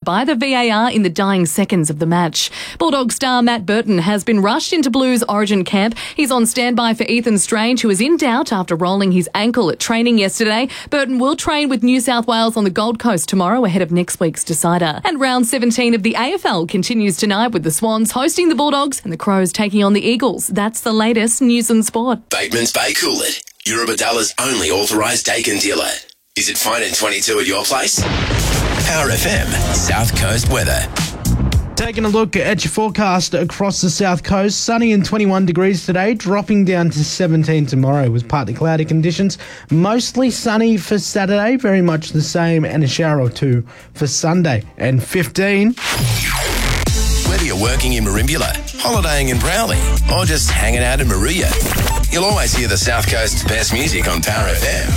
by the VAR in the dying seconds of the match. Bulldog star Matt Burton has been rushed into Blues Origin camp. He's on standby for Ethan Strange, who is in doubt after rolling his ankle at training yesterday. Burton will train with New South Wales on the Gold Coast tomorrow ahead of next week's decider. And round 17 of the AFL continues tonight with the Swans hosting the Bulldogs and the Crows taking on the Eagles. That's the latest news and sport. Bateman's Bay Coolit, Eurobadalla's only authorised Dakin dealer. Is it fine in 22 at your place? Power FM, South Coast weather. Taking a look at your forecast across the south coast, sunny and 21 degrees today, dropping down to 17 tomorrow with partly cloudy conditions. Mostly sunny for Saturday, very much the same, and a shower or two for Sunday, and 15. Whether you're working in Merimbula, holidaying in Browley, or just hanging out in Maria, you'll always hear the South Coast's best music on Power FM.